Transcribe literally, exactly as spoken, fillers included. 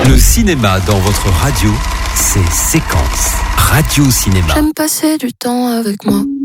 Le cinéma dans votre radio, c'est Séquence. Radio Cinéma. J'aime passer du temps avec moi.